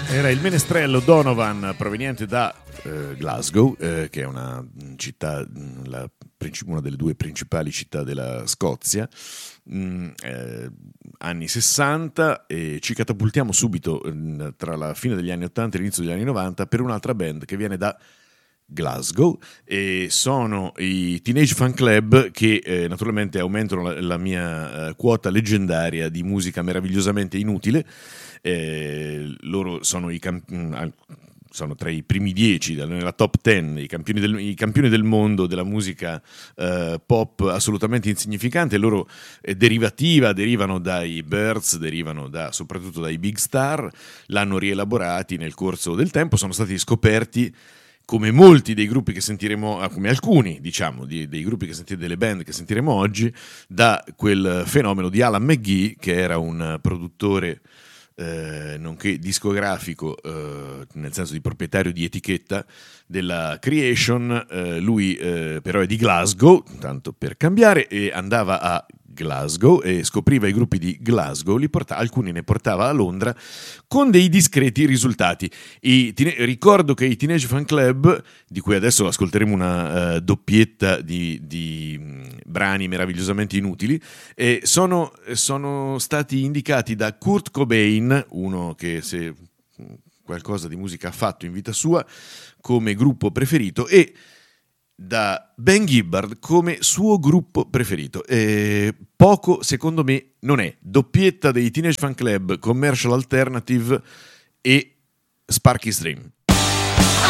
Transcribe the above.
Era il menestrello Donovan proveniente da Glasgow, che è una città, una delle due principali città della Scozia, anni 60, e ci catapultiamo subito tra la fine degli anni 80 e l'inizio degli anni 90 per un'altra band che viene da Glasgow, e sono i Teenage Fan Club, che naturalmente aumentano la mia quota leggendaria di musica meravigliosamente inutile. Loro sono sono tra i primi 10 nella top 10, i campioni del mondo della musica pop assolutamente insignificante. Loro derivano dai Birds, soprattutto dai Big Star, l'hanno rielaborati nel corso del tempo, sono stati scoperti come molti dei gruppi che sentiremo, come alcuni, diciamo, dei gruppi che sentiremo, delle band che sentiremo oggi, da quel fenomeno di Alan McGee, che era un produttore nonché discografico, nel senso di proprietario di etichetta della Creation. Lui però è di Glasgow, tanto per cambiare, e andava a Glasgow e scopriva i gruppi di Glasgow, alcuni ne portava a Londra con dei discreti risultati. Ricordo che i Teenage Fan Club, di cui adesso ascolteremo una doppietta di brani meravigliosamente inutili, sono stati indicati da Kurt Cobain, uno che se qualcosa di musica ha fatto in vita sua, come gruppo preferito, e da Ben Gibbard come suo gruppo preferito. Poco, secondo me, non è. Doppietta dei Teenage Fan Club, Commercial Alternative e Sparky Stream.